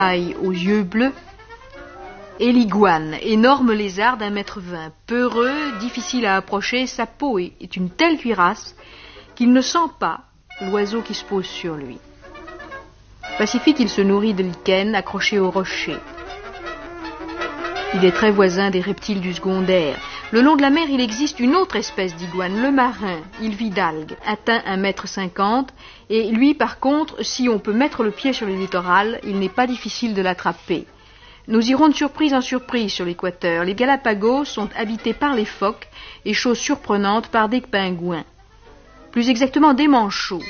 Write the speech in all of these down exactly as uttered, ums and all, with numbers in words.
aux yeux bleus, et l'iguane, énorme lézard d'un mètre vingt, peureux, difficile à approcher, sa peau est une telle cuirasse qu'il ne sent pas l'oiseau qui se pose sur lui. Pacifique, il se nourrit de lichens accrochés au rocher. Il est très voisin des reptiles du secondaire. Le long de la mer, il existe une autre espèce d'iguane, le marin. Il vit d'algues, atteint un mètre cinquante, et lui, par contre, si on peut mettre le pied sur le littoral, il n'est pas difficile de l'attraper. Nous irons de surprise en surprise sur l'équateur. Les Galapagos sont habités par les phoques et, chose surprenante, par des pingouins. Plus exactement des manchots.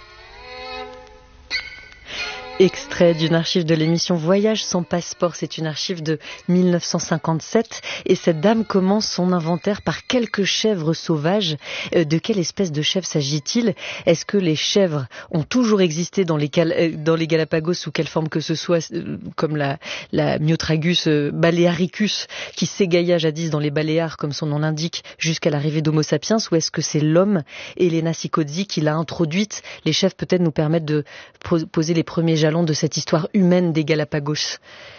Extrait d'une archive de l'émission Voyage sans passeport, c'est une archive de mille neuf cent cinquante-sept et cette dame commence son inventaire par quelques chèvres sauvages. De quelle espèce de chèvre s'agit-il? Est-ce que les chèvres ont toujours existé dans les, Cal- dans les Galapagos sous quelle forme que ce soit, comme la, la Myotragus balearicus qui s'égaya jadis dans les Baléares comme son nom l'indique jusqu'à l'arrivée d'Homo sapiens, ou est-ce que c'est l'homme, Elena Sicozzi, qui l'a introduite? Les chèvres peut-être nous permettent de poser les premiers jalons de cette histoire humaine des Galapagos.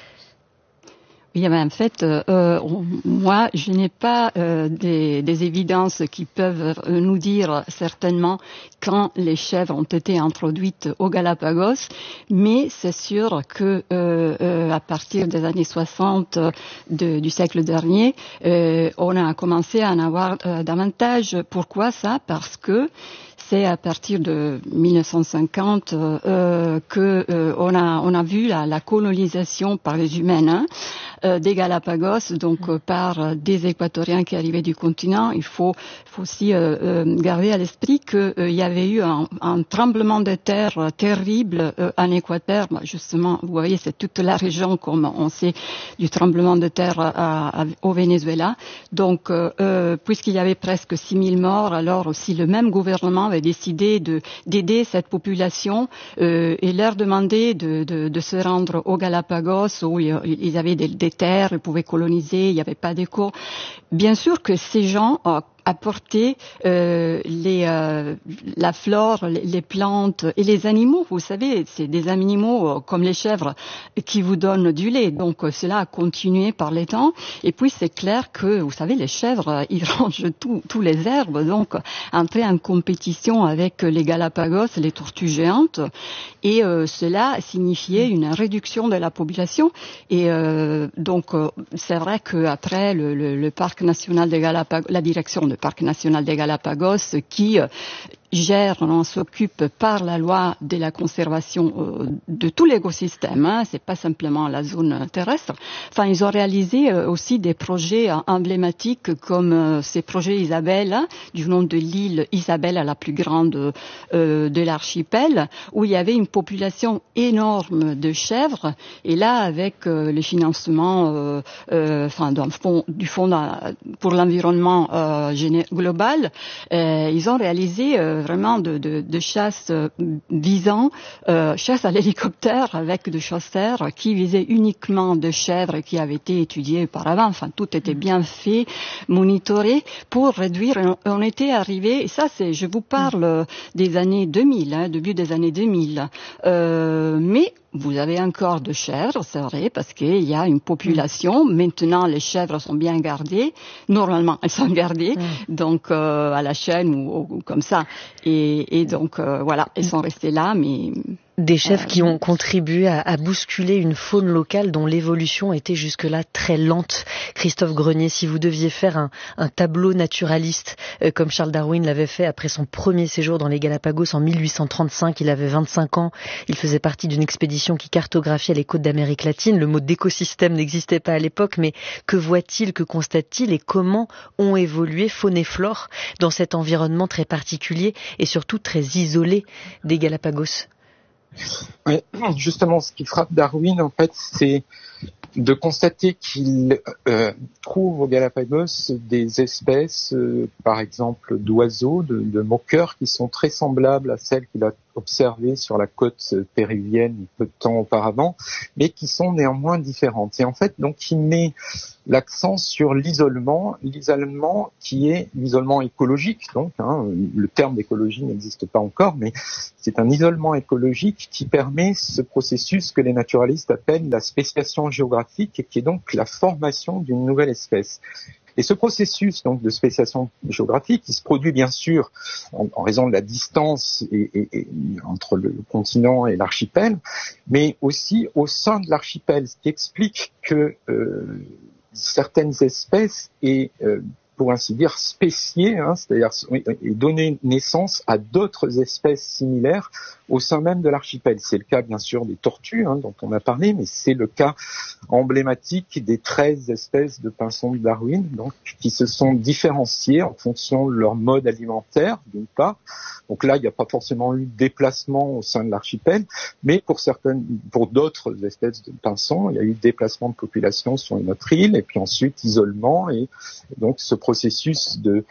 Oui, mais en fait, euh, moi, je n'ai pas euh, des, des évidences qui peuvent nous dire certainement quand les chèvres ont été introduites aux Galapagos, mais c'est sûr que euh, euh, à partir des années soixante de, du siècle dernier, euh, on a commencé à en avoir euh, davantage. Pourquoi ça? Parce que c'est à partir de mille neuf cent cinquante euh, que euh, on a on a vu la, la colonisation par les humains hein, euh, des Galapagos, donc euh, par des Équatoriens qui arrivaient du continent. Il faut, faut aussi euh, euh, garder à l'esprit qu'il euh, y avait eu un, un tremblement de terre euh, terrible euh, en Équateur. Justement, vous voyez, c'est toute la région, comme on sait, du tremblement de terre à, à, au Venezuela. Donc, euh, euh, puisqu'il y avait presque six mille morts, alors aussi le même gouvernement avait décidé de, d'aider cette population euh, et leur demander de, de, de se rendre aux Galapagos où ils avaient des, des terres, ils pouvaient coloniser, il n'y avait pas d'écho. Bien sûr que ces gens euh, apporter euh, les, euh, la flore, les, les plantes et les animaux. Vous savez, c'est des animaux euh, comme les chèvres qui vous donnent du lait. Donc euh, cela a continué par les temps. Et puis c'est clair que, vous savez, les chèvres, euh, ils rangent tous tous les herbes. Donc euh, entrer en compétition avec les Galapagos, les tortues géantes. Et euh, cela signifiait une réduction de la population. Et euh, donc euh, c'est vrai qu'après le, le, le parc national des Galapagos, la direction le parc national des Galapagos qui euh, gère, on s'occupe par la loi de la conservation euh, de tout l'écosystème, hein, c'est pas simplement la zone terrestre. Enfin, ils ont réalisé euh, aussi des projets euh, emblématiques comme euh, ces projets Isabelle, hein, du nom de l'île Isabelle, la plus grande euh, de l'archipel, où il y avait une population énorme de chèvres. Et là, avec euh, le financement, euh, euh, enfin, d'un fond, du fonds pour l'environnement euh, global, euh, ils ont réalisé euh, vraiment de, de, de chasse euh, visant, euh, chasse à l'hélicoptère avec des chasseurs qui visaient uniquement de chèvres qui avaient été étudiées auparavant. Enfin, tout était bien fait, monitoré pour réduire. On, on était arrivé, et ça c'est, je vous parle des années deux mille, hein, début des années deux mille, euh, mais vous avez encore de chèvres, c'est vrai, parce qu'il y a une population. Maintenant, les chèvres sont bien gardées. Normalement, elles sont gardées, mmh. donc euh, à la chaîne ou, ou comme ça. Et, et donc, euh, voilà, elles sont restées là, mais... Des chèvres euh, qui ont contribué à, à bousculer une faune locale dont l'évolution était jusque-là très lente. Christophe Grenier, si vous deviez faire un, un tableau naturaliste, euh, comme Charles Darwin l'avait fait après son premier séjour dans les Galapagos en mille huit cent trente-cinq, il avait vingt-cinq ans, il faisait partie d'une expédition qui cartographiait les côtes d'Amérique latine. Le mot d'écosystème n'existait pas à l'époque, mais que voit-il, que constate-t-il et comment ont évolué faune et flore dans cet environnement très particulier et surtout très isolé des Galapagos? Oui, justement, ce qui frappe Darwin, en fait, c'est de constater qu'il euh, trouve aux Galapagos des espèces, euh, par exemple, d'oiseaux, de, de moqueurs, qui sont très semblables à celles qu'il a observées sur la côte péruvienne peu de temps auparavant, mais qui sont néanmoins différentes. Et en fait, donc, il met l'accent sur l'isolement, l'isolement qui est l'isolement écologique. Donc, hein, le terme d'écologie n'existe pas encore, mais c'est un isolement écologique qui permet ce processus que les naturalistes appellent la spéciation géographique, et qui est donc la formation d'une nouvelle espèce. Et ce processus donc de spéciation géographique, il se produit bien sûr en, en raison de la distance et, et, et, entre le continent et l'archipel, mais aussi au sein de l'archipel, ce qui explique que euh, certaines espèces et euh, pour ainsi dire spéciées, hein, c'est-à-dire et donner naissance à d'autres espèces similaires au sein même de l'archipel. C'est le cas bien sûr des tortues, hein, dont on a parlé, mais c'est le cas emblématique des treize espèces de pinsons de Darwin, donc qui se sont différenciées en fonction de leur mode alimentaire, d'une part. Donc là, il n'y a pas forcément eu de déplacement au sein de l'archipel, mais pour certaines, pour d'autres espèces de pinsons, il y a eu déplacement de population sur une autre île, et puis ensuite isolement, et donc ce processus de,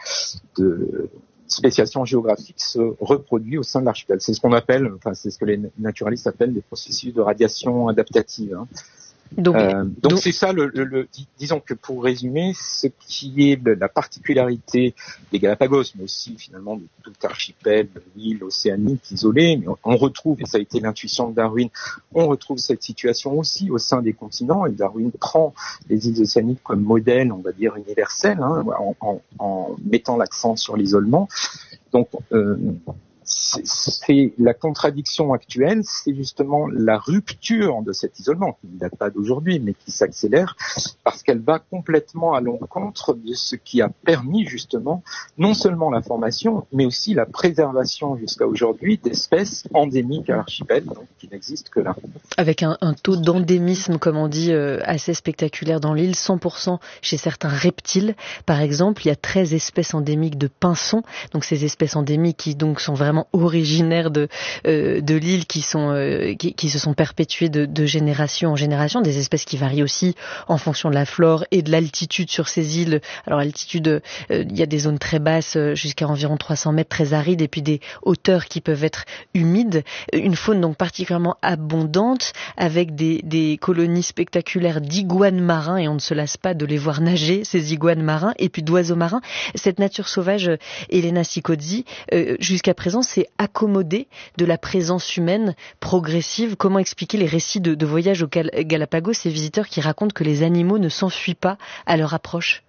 de spéciation géographique se reproduit au sein de l'archipel. C'est ce qu'on appelle, enfin c'est ce que les naturalistes appellent des processus de radiation adaptative. Hein. Donc, euh, donc, donc c'est ça, le, le, le, disons que pour résumer, ce qui est la particularité des Galapagos, mais aussi finalement de tout archipel, île océanique isolée, mais on, on retrouve, et ça a été l'intuition de Darwin, on retrouve cette situation aussi au sein des continents, et Darwin prend les îles océaniques comme modèle, on va dire, universel, hein, en, en, en mettant l'accent sur l'isolement. Donc, euh, C'est, c'est la contradiction actuelle, c'est justement la rupture de cet isolement, qui ne date pas d'aujourd'hui, mais qui s'accélère, parce qu'elle va complètement à l'encontre de ce qui a permis justement non seulement la formation, mais aussi la préservation jusqu'à aujourd'hui d'espèces endémiques à l'archipel, donc qui n'existent que là. Avec un, un taux d'endémisme, comme on dit, euh, assez spectaculaire dans l'île, cent pour cent chez certains reptiles. Par exemple, il y a treize espèces endémiques de pinsons, donc ces espèces endémiques qui donc sont vraiment originaires de euh, de l'île, qui sont euh, qui, qui se sont perpétuées de, de génération en génération, des espèces qui varient aussi en fonction de la flore et de l'altitude sur ces îles. Alors l'altitude, euh, il y a des zones très basses jusqu'à environ trois cents mètres, très arides, et puis des hauteurs qui peuvent être humides. Une faune donc particulièrement abondante, avec des, des colonies spectaculaires d'iguanes marins, et on ne se lasse pas de les voir nager, ces iguanes marins, et puis d'oiseaux marins. Cette nature sauvage, Elena Sicozzi, euh, jusqu'à présent, s'est accommodée de la présence humaine progressive. Comment expliquer les récits de, de voyage aux Galapagos, ces visiteurs qui racontent que les animaux ne s'enfuient pas à leur approche?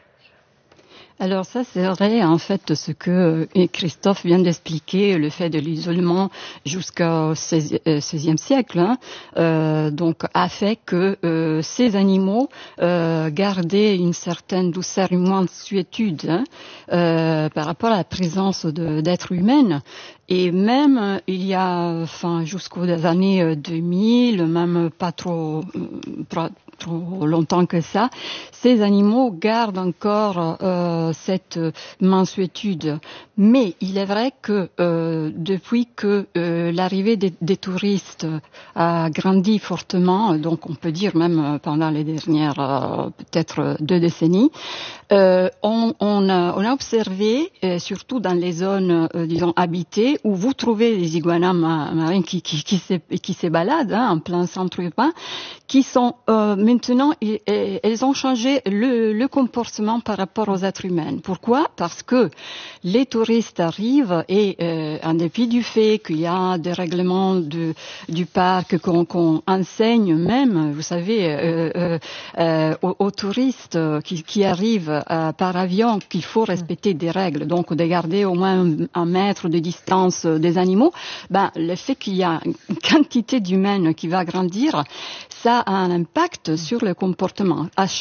Alors ça, c'est vrai, en fait, ce que Christophe vient d'expliquer, le fait de l'isolement jusqu'au seizième siècle, hein, euh, donc a fait que euh, ces animaux euh, gardaient une certaine douceur, une mansuétude hein, euh, par rapport à la présence de, d'êtres humains. Et même, il y a, enfin, jusqu'aux années deux mille, même pas trop, pas trop longtemps que ça, ces animaux gardent encore euh, cette mansuétude. Mais il est vrai que euh, depuis que euh, l'arrivée des, des touristes a grandi fortement, donc on peut dire même pendant les dernières euh, peut-être deux décennies, euh, on, on, a, on a observé, euh, surtout dans les zones, euh, disons, habitées, où vous trouvez les iguanas marins qui, qui, qui, se, qui se baladent hein, en plein centre urbain, qui sont euh, maintenant, et, et, elles ont changé le, le comportement par rapport aux êtres humains. Pourquoi? Parce que les touristes arrivent et, euh, en dépit du fait qu'il y a des règlements de, du parc qu'on, qu'on enseigne même, vous savez, euh, euh, euh, aux, aux touristes qui, qui arrivent euh, par avion, qu'il faut respecter des règles, donc de garder au moins un, un mètre de distance des animaux, ben, le fait qu'il y a une quantité d'humains qui va grandir, ça a un impact sur le comportement. À